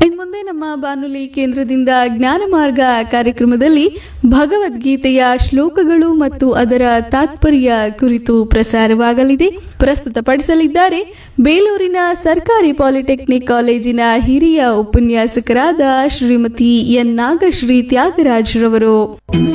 ಇನ್ಮುಂದೆ ನಮ್ಮ ಬಾನುಲಿ ಕೇಂದ್ರದಿಂದ ಜ್ಞಾನ ಮಾರ್ಗ ಕಾರ್ಯಕ್ರಮದಲ್ಲಿ ಭಗವದ್ಗೀತೆಯ ಶ್ಲೋಕಗಳು ಮತ್ತು ಅದರ ತಾತ್ಪರ್ಯ ಕುರಿತು ಪ್ರಸಾರವಾಗಲಿದೆ. ಪ್ರಸ್ತುತಪಡಿಸಲಿದ್ದಾರೆ ಬೇಲೂರಿನ ಸರ್ಕಾರಿ ಪಾಲಿಟೆಕ್ನಿಕ್ ಕಾಲೇಜಿನ ಹಿರಿಯ ಉಪನ್ಯಾಸಕರಾದ ಶ್ರೀಮತಿ ಎನ್ ನಾಗಶ್ರೀ ತ್ಯಾಗರಾಜ್ರವರು.